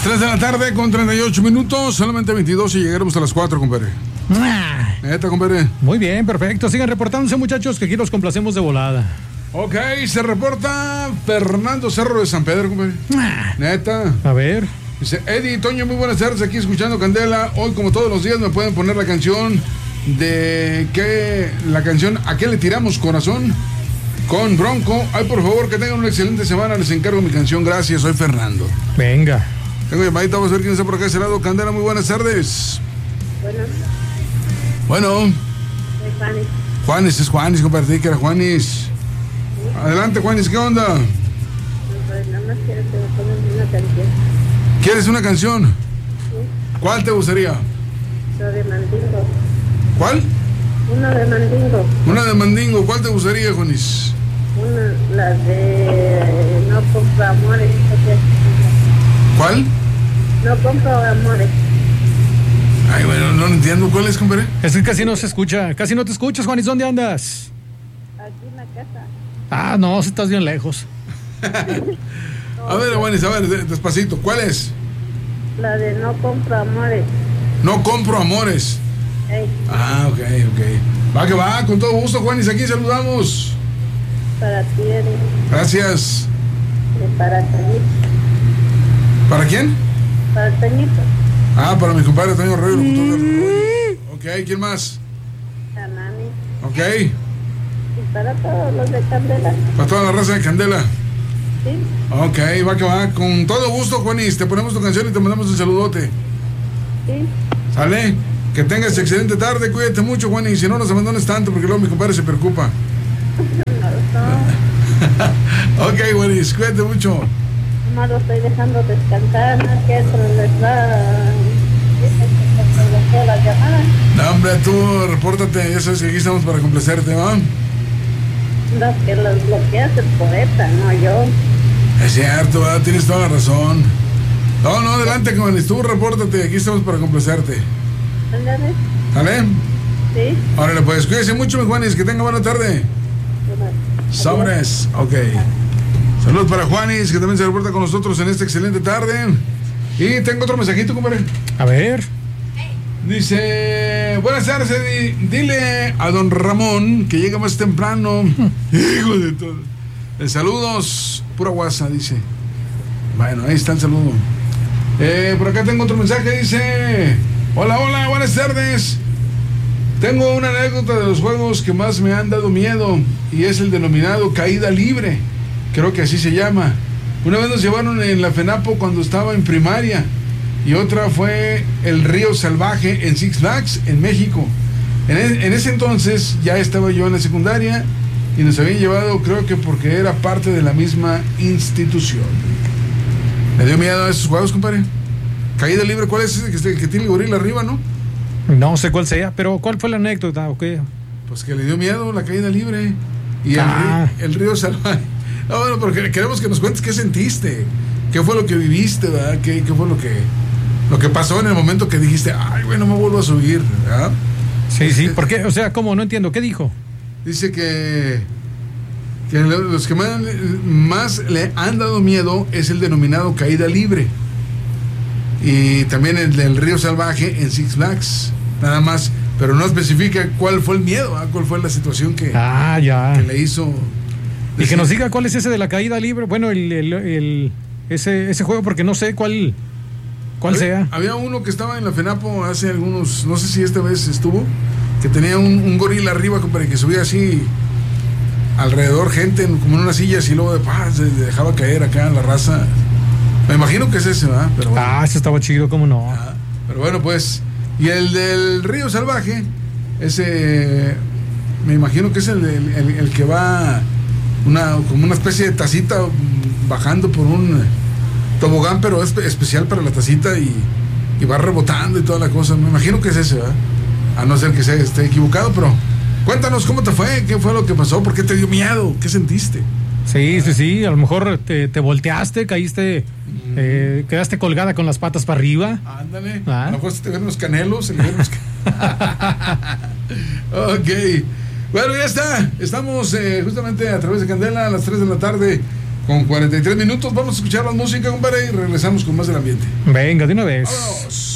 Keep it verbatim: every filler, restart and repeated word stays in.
Las tres de la tarde con treinta y ocho minutos, solamente veintidós y llegaremos a las cuatro, compadre. Ah. Neta, compadre. Muy bien, perfecto. Sigan reportándose, muchachos, que aquí los complacemos de volada. Ok, se reporta Fernando Cerro de San Pedro, compadre. Ah. Neta. A ver. Dice, Eddie, Toño, muy buenas tardes, aquí escuchando Candela. Hoy, como todos los días, me pueden poner la canción de que la canción ¿A qué le tiramos, corazón? Con Bronco. Ay, por favor, que tengan una excelente semana. Les encargo mi canción. Gracias, soy Fernando. Venga. Tengo llamadita, vamos a ver quién está por acá de ese lado. Candela, muy buenas tardes. Bueno. Bueno. Soy Juanis. Juanis, es Juanis, compadre, que era Juanis. ¿Sí? Adelante, Juanis, ¿qué onda? Pues nada más quiero que me pongan una canción. ¿Quieres una canción? Sí. ¿Cuál te gustaría? Una de Mandingo. ¿Cuál? Una de Mandingo. Una de Mandingo. ¿Cuál te gustaría, Juanis? Una, la de No compro amores. ¿Cuál? No compro amores. Ay, bueno, no entiendo. ¿Cuál es, compadre? Es que casi no se escucha. Casi no te escuchas, Juanis. ¿Dónde andas? Aquí en la casa. Ah, no, si estás bien lejos. A ver, Juanis, a ver, despacito. ¿Cuál es? La de No compro amores. No compro amores. Hey. Ah, ok, ok. Va que va, con todo gusto, Juanis. Aquí saludamos. Para ti, Eddie. Gracias. Y para Toñito. ¿Para quién? Para Toñito. Ah, para mi compadre Toño Arroyo, locutor del Arroyo. Ok, ¿quién más? A Nani. Ok. Y para todos los de Candela. Para toda la raza de Candela. Sí. Ok, va que va. Con todo gusto, Juanis. Te ponemos tu canción y te mandamos un saludote. Sí. ¿Sale? Que tengas excelente tarde. Cuídate mucho, Juanis. Si no nos abandones tanto, porque luego mi compadre se preocupa. No, no. Ok, Juanis. Cuídate mucho. No lo estoy dejando descansar. No que eso les va. Las llamadas. No, hombre, tú repórtate. Ya sabes que aquí estamos para complacerte, ¿va? Los que los bloqueas el poeta, no yo. Es cierto, ¿verdad? Tienes toda la razón. No, no, adelante, Juanis. Tú repórtate. Aquí estamos para complacerte. ¿Ándale? ¿Sale? Sí. Órale, pues cuídese mucho, mi Juanis. Que tenga buena tarde. Sobres. Ok. Saludos para Juanis, que también se reporta con nosotros en esta excelente tarde. Y tengo otro mensajito, compadre. A ver. Dice, buenas tardes, Eddie. Dile a don Ramón que llega más temprano. Hijo de todo. Eh, saludos, pura guasa, dice. Bueno, ahí está el saludo. Eh, por acá tengo otro mensaje, dice, hola, hola, buenas tardes. Tengo una anécdota de los juegos que más me han dado miedo y es el denominado caída libre. Creo que así se llama. Una vez nos llevaron en la FENAPO cuando estaba en primaria y otra fue el Río Salvaje en Six Flags en México. En, e- en ese entonces ya estaba yo en la secundaria y nos habían llevado, creo que porque era parte de la misma institución. ¿Le dio miedo a esos juegos, compadre? Caída libre, ¿cuál es ese que, que tiene el gorila arriba, no? No sé cuál sea, pero ¿cuál fue la anécdota o qué? Pues que le dio miedo la caída libre y el, Ah. río, el río Salvaje. No, bueno, porque queremos que nos cuentes qué sentiste, qué fue lo que viviste, ¿verdad? ¿Qué, qué fue lo que, lo que pasó en el momento que dijiste, ay, güey, no me vuelvo a subir, ¿verdad? Sí, sí, ¿por qué? O sea, ¿cómo? No entiendo, ¿qué dijo? Dice que, que los que más, más le han dado miedo es el denominado caída libre y también el del Río Salvaje en Six Flags, nada más, pero no especifica cuál fue el miedo, ¿verdad? Cuál fue la situación que, Ah, ya. que le hizo. Y que nos diga cuál es ese de la caída libre. Bueno, el, el, el- ese, ese juego, porque no sé cuál, cuál había, sea. Había uno que estaba en la FENAPO hace algunos, no sé si esta vez estuvo, que tenía un, un gorila arriba, compadre, que subía así alrededor gente, en- como en unas sillas y luego de paz se dejaba caer acá en la raza. Me imagino que es ese, ¿verdad? Pero bueno. Ah, ese estaba chido, ¿cómo no? Ah, pero bueno, pues. Y el del Río Salvaje, ese, me imagino que es el, el, el- el que va una como una especie de tacita bajando por un tobogán, pero es especial para la tacita y, y va rebotando y toda la cosa. Me imagino que es ese, ¿verdad? A no ser que se esté equivocado, pero cuéntanos cómo te fue, qué fue lo que pasó, por qué te dio miedo, qué sentiste. Sí, sí, sí, a lo mejor te, te volteaste, caíste, eh, quedaste colgada con las patas para arriba. Ándale, Ah. a lo mejor se te ven los canelos, se te ven los can- Ok, bueno, ya está, estamos eh, justamente a través de Candela a las tres de la tarde con cuarenta y tres minutos. Vamos a escuchar la música, compadre, y regresamos con más del ambiente. Venga, de una vez. Vámonos.